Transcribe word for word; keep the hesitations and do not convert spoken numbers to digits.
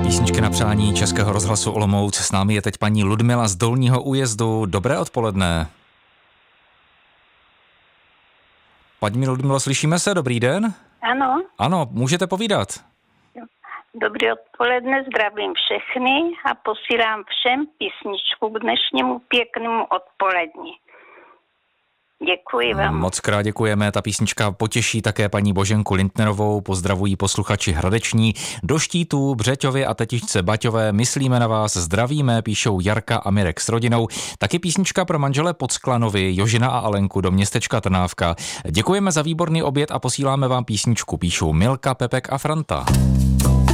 Písničky na přání Českého rozhlasu Olomouc. S námi je teď paní Ludmila z Dolního Újezdu. Dobré odpoledne. Paní Ludmilo, slyšíme se? Dobrý den? Ano. Ano, můžete povídat. Dobré odpoledne, zdravím všechny a posílám všem písničku k dnešnímu pěknému odpolední. Děkuji vám. Moc krát děkujeme. Ta písnička potěší také paní Boženku Lindnerovou. Pozdravují posluchači Hradeční. Do Štítů, Břeťově a tetičce Baťové myslíme na vás, zdravíme, píšou Jarka a Mirek s rodinou. Taky písnička pro manžele Podsklanovi, Jožina a Alenku do městečka Trnávka. Děkujeme za výborný oběd a posíláme vám písničku, píšou Milka, Pepek a Franta.